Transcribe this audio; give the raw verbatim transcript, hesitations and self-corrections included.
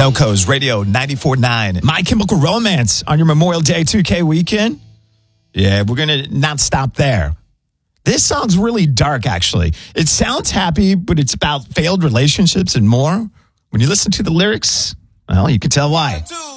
Delco's Radio ninety-four point nine. My Chemical Romance on your Memorial Day two K weekend. Yeah, we're going to not stop there. This song's really dark, actually. It sounds happy, but it's about failed relationships and more. When you listen to the lyrics, well, you can tell why.